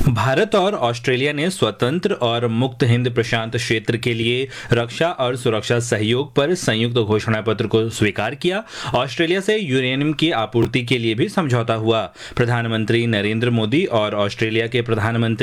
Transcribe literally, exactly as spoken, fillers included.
भारत और ऑस्ट्रेलिया ने स्वतंत्र और मुक्त हिंद प्रशांत क्षेत्र के लिए रक्षा और सुरक्षा सहयोग पर संयुक्त घोषणा पत्र को स्वीकार किया। ऑस्ट्रेलिया से यूरेनियम की आपूर्ति के लिए भी समझौता हुआ। प्रधानमंत्री नरेंद्र मोदी और ऑस्ट्रेलिया के प्रधानमंत्री